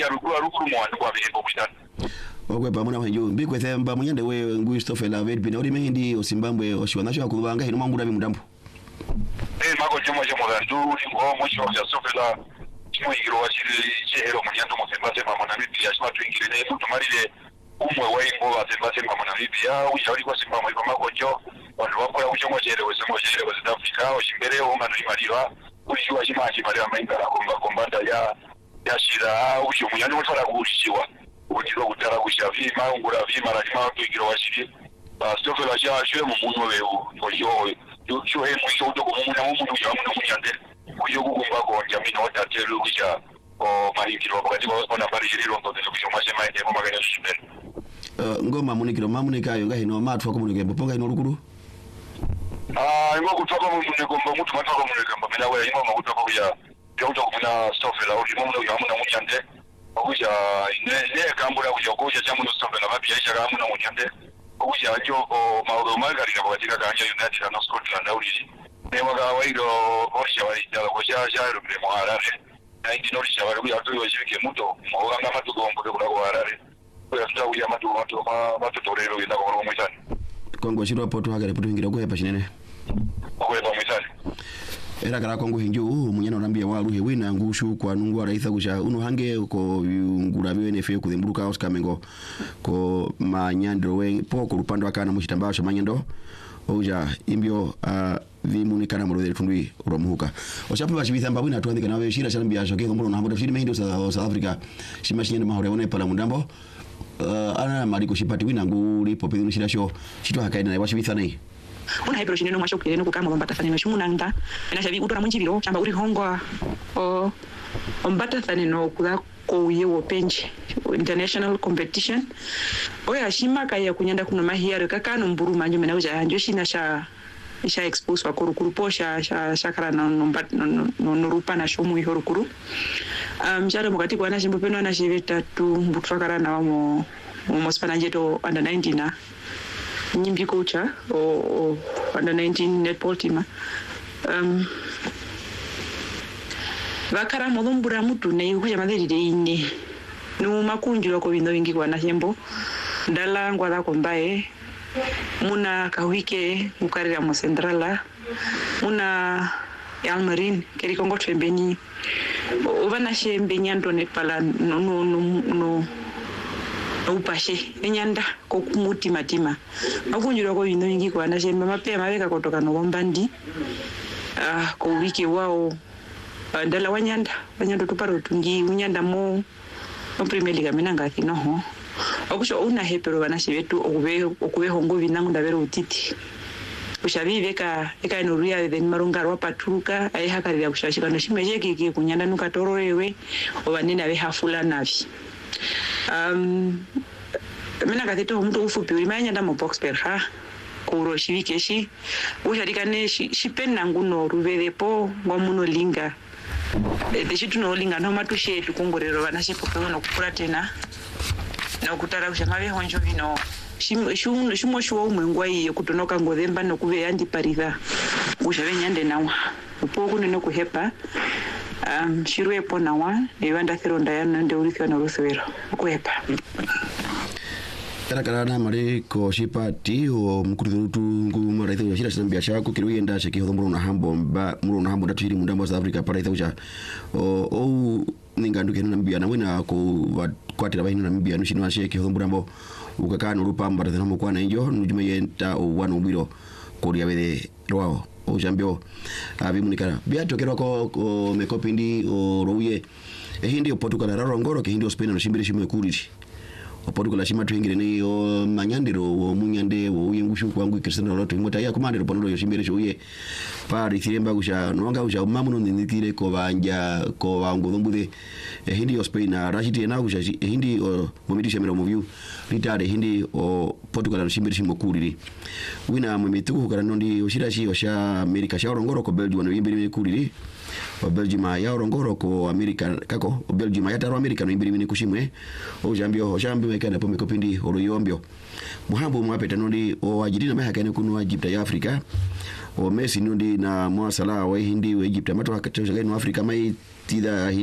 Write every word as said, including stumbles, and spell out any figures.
ya ruguru ruguru mu wandu kwa bihembo bitano okwe pamona wanjo mbikwe themba munyande we ngui Stofela vet bina uri mehindi osimbambwe oshwana sho akubanga hino mangura bimudambo eh mako jomo jomo gandu ngo mo sho ya Stofela chimo igiro wachiri chehero munyando mo semba semba mona bibi ya shima twingire ne futo marire umwe wengo basemba semba mona bibi ya ushari kwa semba mo mako jo wandu wakora uchomo chere we sembo chere we Afrika oshimbere o manu imarira ushwa chimachi marira maingara komba kombanda ya yashira ucho munyando mutara kurishiwa ukiro kutara kushavima ungura vima lazima twigiro washiri ba Stofela cha shwe mu munwe wewe oyo yo he mwisho utoko mumuna mumuntu yamuno munyande kuyo kugumba konja mino tatelu kucha o mahingiro bakati bona bari riro ndo telo kusho mashema ende koma kanya shibel uh ngoma munikiro mamunika yo ngahino matwa komunike boponga ino rukuru ah ngo kutoka mu muniko mba mutu matwa komunike mba mena we ngo kutoka kuya yo utoko muna Stofela uri mumuntu yamuno munyande okuja ne ne kambura kuja kuja chamuno Stofela babi yaisha kamuno munyande okuja ajo o maudo margarina batika kanya United na Scotland auri ne waga wairo osha waida kuja jaro bre muharare na indino lisha bari kuja tuyo shike muto mwanga matugombo kula ko harare kuya tutakuja matu matu matu torero yenda ko mwitani kongo shiro poto hagare poto hingira kuhepa shinene kuhepa mwitani era kara kongo hinjo munyana nambia wa ruhe wina ngushu kwa nungu araitha kusha uno hange ko ngura biwe nefe kuthimburuka Oscar Mengo ko manyandro we poko rupando akana mushitambasho manyando oja imbio uh, vimunikana murudere tundwi uromuhuka oshapo bashibitha mbabu na tuandika nawe shira shalambia shoke ngombolo na hapo shiri mehindo South Africa shimashine mahore one pala mundambo uh, ana mariko shipati wina nguri popedunu shira sho chito hakaina na bashibitha nei una hebro shineno mashokire no kukama bombata fane no shimunanga ena shabi utora munjibiro chamba uri hongo o bombata fane no kuda ko yewo penji international competition oya shima kaya kunyanda kuna mahiyaro kakano mburu manjo mena uja anjo shina sha sha expose wa kurukuru posha sha shakara no no no rupa na shomu ihorukuru um jaro mukati kwa na shimbo peno na shiveta tu mbutfakara na mo mo spanajeto under nineteen na nyimbi kocha o, o under nineteen netball team um vakara modombura mutu ne kuja maderi de ine no makunjiro ko bindo bingi kwa na shembo ndala ngwala ko mbae muna kawike mukarira mo centrala muna Yalmarin keri kongo twembeni obana shembe nyando ne pala no no no upashe enyanda ko kumutima tima makunjiro ko bindo bingi kwa na shembe mapema weka kutoka no bombandi ah ko wiki wao ndala wanyanda wanyanda tuparo tungi unyanda mo mo Premier League menanga kino ho okusho una hepero bana shibetu okube okube hongo binangu ndabero utiti ushabive ka eka inoruya then marunga ro paturuka ai hakarira kushashika no shimeje kiki kunyanda nuka tororewe obanene abe hafula navi um mina gateto mtu ufupi ulimanya ndamo box per ha kuro shivikeshi usharikane shipenna nguno ruverepo ngwamuno linga deshi tunolinga no matushe tukungorero bana shepoka no kukura tena na kutara kushamabe honjo vino shimo shimo shwo umwengwa iyo kutonoka ngodhemba no kuve yandi paritha ushabe nyande nawa upoku neno kuhepa um shirwe pona wa ebanda thironda yana nde urithwa na ruthwero kuhepa Kara karana mari ko shipati o mukurirutu nguma raitha ya shira shambia shako kiruyenda sheki hodombro na hambo ba muro na hambo datiri mundambo South Africa para itausha o o ninganduke na mbia na wina ko kwatira bahino na mbia no shinwa sheki hodombro ambo ukakana rupa mbara na mo kwana injo nujuma yenta o wanu biro ko ya bede roao o jambio abimunikana bia tokero ko ko mekopindi o rouye e hindi o Portugal raro ngoro ke hindi o Spain no shimbire shimwe kuriji Portugal shima twingire ni o manyandiro o munyande o yengushu kwangu Cristiano Ronaldo ngota ya kumandiro pondo yo shimbire shoye pari thiremba gusha nonga gusha mamuno nindikire ko banja ko bango dombude e hindi o Spain na rashidi na gusha e hindi o momidisha mero movie ritare hindi o Portugal shimbire shimo kuriri wina momitu ko kana ndi o shirashi o sha America sha orongoro ko Belgium no yimbire kuriri o Belgium ya orongoro ko America kako o Belgium ya taro America no yimbire ni kushimwe o jambio o jambio kana po mikopindi oroyombio muhambo mwapeta nondi o ajirina mahakane kuno Egypt ya Africa o Messi nondi na mwasala wa hindi wa Egypt mato hakatosha gani Africa mai tida